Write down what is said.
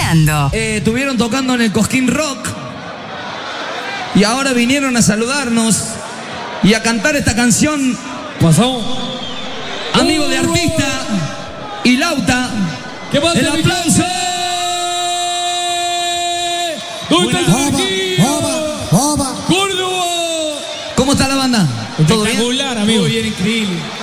sonando. Estuvieron tocando en el Cosquín Rock y ahora vinieron a saludarnos y a cantar esta canción. Pasó. Amigo de artista y Lauta. ¿Qué pasa, el aplauso. ¿Dónde está el Córdoba. ¿Cómo está la banda? ¿Todo bien? Espectacular, amigo. Muy bien, increíble.